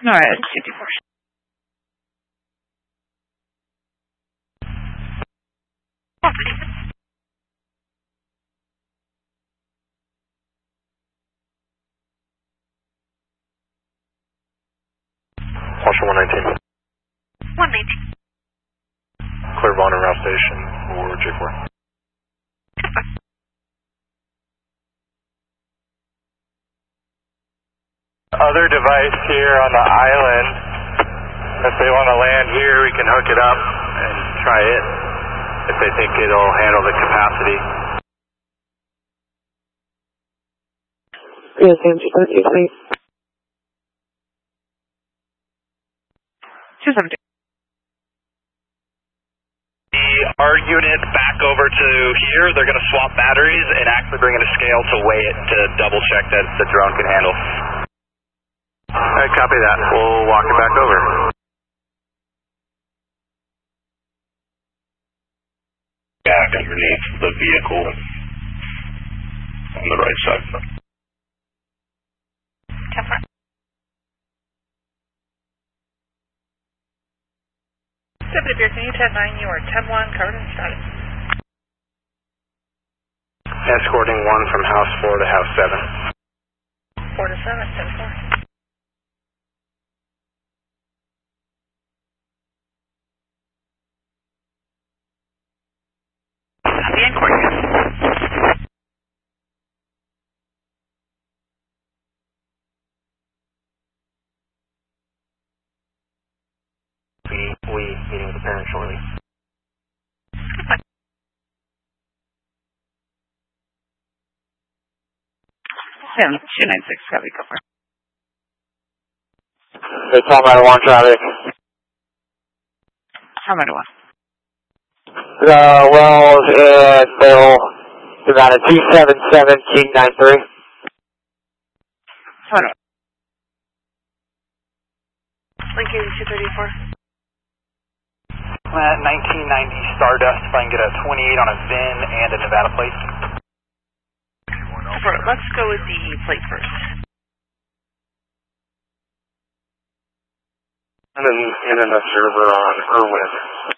Alright, 54. Marshall 119. 119. Clear Vaughn and Route Station for J4. Other device here on the island. If they want to land here, we can hook it up and try it. If they think it'll handle the capacity. Yes, Angie, please. 270. Our unit back over to here. They're going to swap batteries and actually bring in a scale to weigh it to double check that the drone can handle. Alright, copy that. We'll walk it back over. Back underneath the vehicle on the right side. 10-4. Deputy Pierce, can you 10-9, you are 10-1, covered and started. Escorting 1 from house 4 to house 7. 4 to 7, 10-4. The inquiry. We meeting with the parent shortly. 296, copy, go for it. Hey, Tom, I want traffic. How many one? Wells and Bill, about a 277 King 93. Photo. Lincoln 234. At 1990 Stardust, if I can get a 28 on a VIN and a Nevada plate. Let's go with the plate first. And then a server on Irwin.